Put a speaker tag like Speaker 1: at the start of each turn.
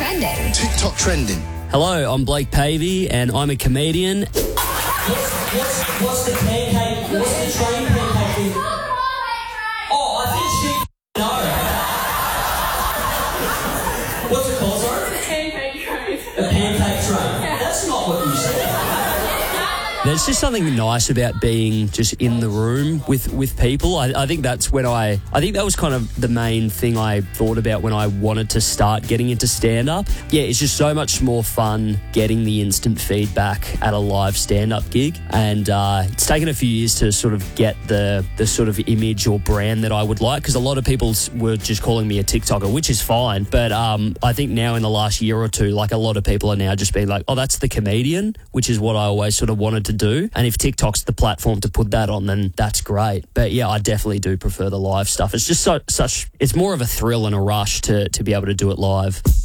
Speaker 1: trending.
Speaker 2: TikTok trending.
Speaker 3: Hello, I'm Blake Pavey, and I'm a comedian.
Speaker 4: What's the pancake? What's the train pancake thing? Oh, I think she knows. What's it called, sorry?
Speaker 5: A pancake train.
Speaker 4: A pancake train. That's not what you said.
Speaker 3: There's just something nice about being just in the room with people. I think that's when I think that was kind of the main thing I thought about when I wanted to start getting into stand-up. Yeah, it's just so much more fun getting the instant feedback at a live stand-up gig. And it's taken a few years to sort of get the sort of image or brand that I would like, because a lot of people were just calling me a TikToker, which is fine. But I think now in the last year or two, like a lot of people are now just being like, oh, that's the comedian, which is what I always sort of wanted to do. And if TikTok's the platform to put that on, then that's great. But yeah, I definitely do prefer the live stuff. It's just it's more of a thrill and a rush to be able to do it live.